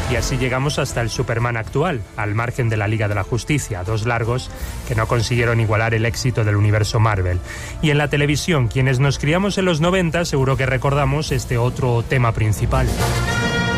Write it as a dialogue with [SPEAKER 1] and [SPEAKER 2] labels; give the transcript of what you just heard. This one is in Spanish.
[SPEAKER 1] Y así llegamos hasta el Superman actual, al margen de la Liga de la Justicia, 2 largos que no consiguieron igualar el éxito del universo Marvel. Y en la televisión, quienes nos criamos en los 90 seguro que recordamos este otro tema principal.